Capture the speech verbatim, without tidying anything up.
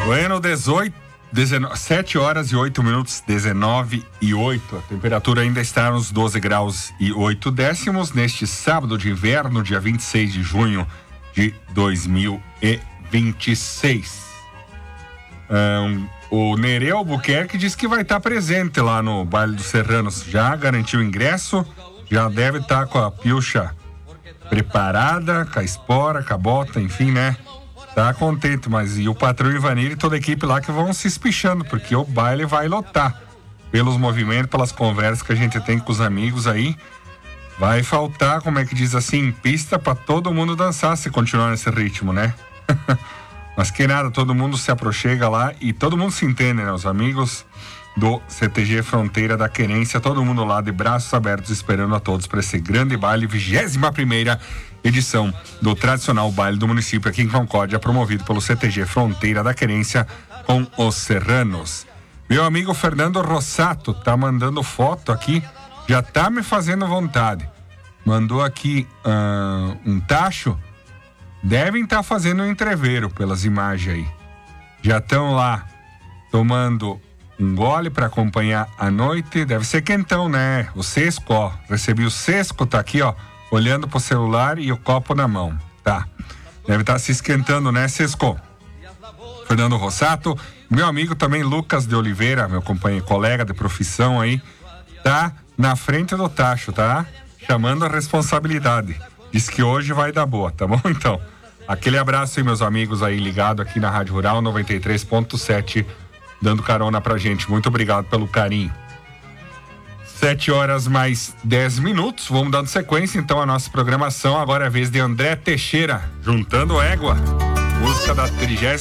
Bueno, dezoito, dezenove, sete horas e oito minutos, dezenove e oito. A temperatura ainda está nos doze graus e oito décimos neste sábado de inverno, dia vinte e seis de junho de dois mil e vinte e seis. Um, o Nereu Albuquerque diz que vai estar presente lá no Baile dos Serranos. Já garantiu o ingresso, já deve estar com a pilcha preparada, com a espora, com a bota, enfim, né? Tá contente, mas e o patrão Ivanir e toda a equipe lá que vão se espichando, porque o baile vai lotar. Pelos movimentos, pelas conversas que a gente tem com os amigos aí, vai faltar, como é que diz assim, pista pra todo mundo dançar se continuar nesse ritmo, né? Mas que nada, todo mundo se aproxega lá e todo mundo se entende, né? Os amigos do C T G Fronteira da Querência, todo mundo lá de braços abertos esperando a todos para esse grande baile, vigésima primeira edição do tradicional baile do município aqui em Concórdia, promovido pelo C T G Fronteira da Querência com os Serranos. Meu amigo Fernando Rossato tá mandando foto aqui, já tá me fazendo vontade. Mandou aqui uh, um tacho, devem estar tá fazendo um entreveiro pelas imagens aí. Já estão lá tomando um gole para acompanhar a noite, deve ser quentão, né? O Sesco, ó, recebi o Sesco, tá aqui, ó, olhando pro celular e o copo na mão, tá? Deve estar tá se esquentando, né, Sesco? Fernando Rossato, meu amigo também Lucas de Oliveira, meu companheiro, colega de profissão aí, tá na frente do tacho, tá? Chamando a responsabilidade. Diz que hoje vai dar boa, tá bom? Então, aquele abraço aí, meus amigos aí ligado aqui na Rádio Rural noventa e três ponto sete, dando carona pra gente. Muito obrigado pelo carinho. Sete horas mais dez minutos. Vamos dando sequência então à nossa programação. Agora é a vez de André Teixeira, Juntando Égua. Música da trigésima